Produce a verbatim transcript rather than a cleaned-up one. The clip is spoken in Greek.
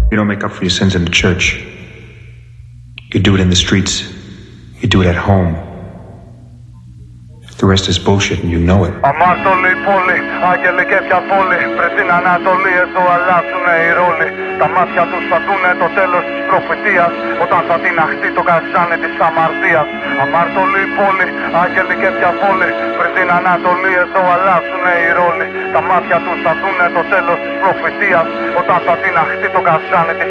You don't make up for your sins in the church. You do it in the streets. You do it at home. The rest is bullshit and you know it. Αμάρτωλοι πόλη, άγγελοι και πια πόλη. Πριν την Ανατολή εδώ αλλάζουνε οι ρόλοι. Τα μάτια τους θα δούνε το τέλος της προφητείας, όταν θα τιναχτεί το καζάνι της αμαρτίας. Αμάρτωλοι πόλη, άγγελοι και πια πόλη. Πριν την Ανατολή εδώ αλλάζουνε οι ρόλοι. Τα μάτια τους θα δούνε το τέλος της προφητείας, όταν θα τιναχτεί το καζάνι της